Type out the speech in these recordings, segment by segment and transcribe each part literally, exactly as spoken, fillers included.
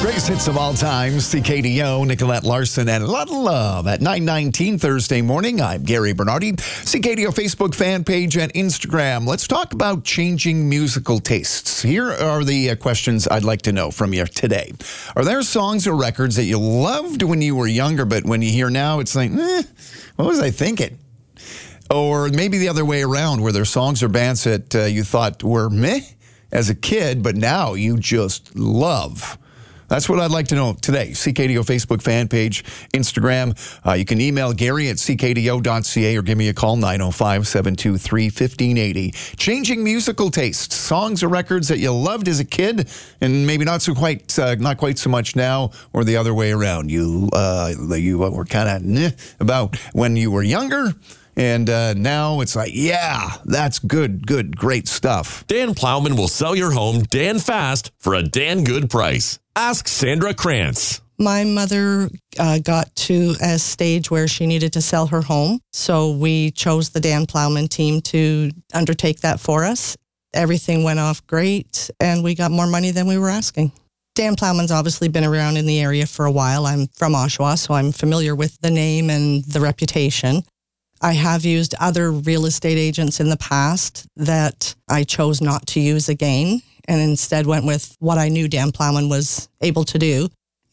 Greatest hits of all time, C K D O, Nicolette Larson, and A Lot of Love at nine nineteen Thursday morning. I'm Gary Bernardi, C K D O Facebook fan page and Instagram. Let's talk about changing musical tastes. Here are the uh, questions I'd like to know from you today. Are there songs or records that you loved when you were younger, but when you hear now, it's like, eh, what was I thinking? Or maybe the other way around, where there are songs or bands that uh, you thought were meh as a kid, but now you just love. That's what I'd like to know today. C K D O Facebook fan page, Instagram. Uh, you can email Gary at c k d o dot c a or give me a call, nine oh five, seven two three, one five eight zero. Changing musical tastes, songs or records that you loved as a kid and maybe not so quite, uh, not quite so much now, or the other way around. You, uh, you were kind of nah about when you were younger. And uh, now it's like, yeah, that's good, good, great stuff. Dan Plowman will sell your home Dan fast for a Dan good price. Ask Sandra Krantz. My mother uh, got to a stage where she needed to sell her home. So we chose the Dan Plowman team to undertake that for us. Everything went off great, and we got more money than we were asking. Dan Plowman's obviously been around in the area for a while. I'm from Oshawa, so I'm familiar with the name and the reputation. I have used other real estate agents in the past that I chose not to use again, and instead went with what I knew Dan Plowman was able to do.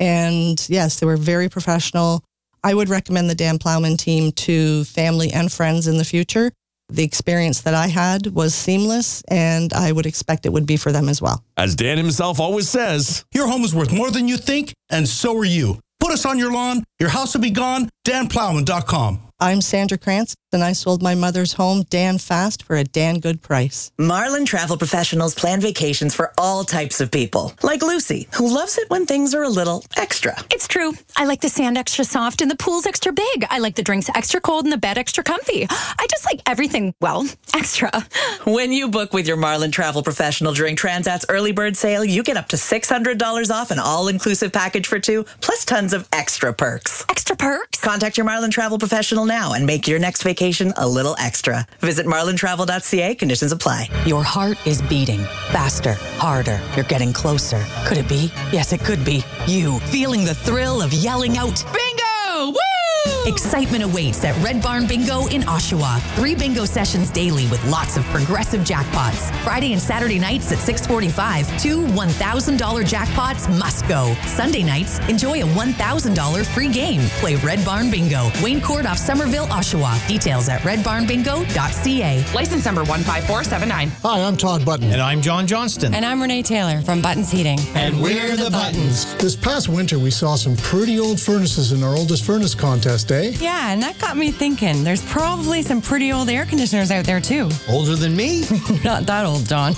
And yes, they were very professional. I would recommend the Dan Plowman team to family and friends in the future. The experience that I had was seamless, and I would expect it would be for them as well. As Dan himself always says, your home is worth more than you think, and so are you. Put us on your lawn, your house will be gone, dan plowman dot com. I'm Sandra Krantz, and I sold my mother's home Dan fast for a Dan good price. Marlin Travel Professionals plan vacations for all types of people, like Lucy, who loves it when things are a little extra. It's true. I like the sand extra soft and the pool's extra big. I like the drinks extra cold and the bed extra comfy. I just like everything, well, extra. When you book with your Marlin Travel Professional during Transat's early bird sale, you get up to six hundred dollars off an all-inclusive package for two, plus tons of extra perks. Extra perks? Contact your Marlin Travel Professional now and make your next vacation a little extra. Visit marlin travel dot c a. Conditions apply. Your heart is beating faster, harder. You're getting closer. Could it be? Yes, it could be. You feeling the thrill of yelling out, "Bingo! Woo!" Excitement awaits at Red Barn Bingo in Oshawa. Three bingo sessions daily with lots of progressive jackpots. Friday and Saturday nights at six forty-five, two one thousand dollars jackpots must go. Sunday nights, enjoy a one thousand dollars free game. Play Red Barn Bingo. Wayne Court off Somerville, Oshawa. Details at red barn bingo dot c a. License number one five four seven nine. Hi, I'm Todd Button. And I'm John Johnston. And I'm Renee Taylor from Buttons Heating. And we're the Buttons. This past winter, we saw some pretty old furnaces in our oldest furnace contest, eh? Yeah, and that got me thinking. There's probably some pretty old air conditioners out there, too. Older than me? Not that old, John.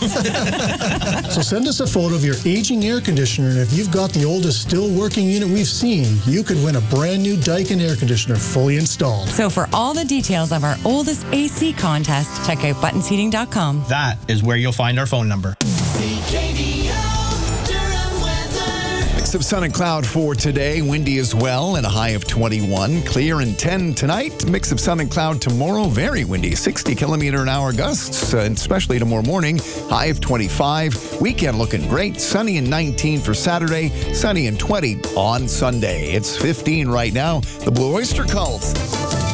So send us a photo of your aging air conditioner, and if you've got the oldest still working unit we've seen, you could win a brand new Daikin air conditioner fully installed. So for all the details of our oldest A C contest, check out buttons heating dot com. That is where you'll find our phone number. Mix of sun and cloud for today. Windy as well, and a high of twenty-one. Clear and ten tonight. Mix of sun and cloud tomorrow. Very windy. sixty kilometer an hour gusts, uh, especially tomorrow morning. High of twenty-five. Weekend looking great. Sunny and nineteen for Saturday. Sunny and twenty on Sunday. It's fifteen right now. The Blue Oyster Cult.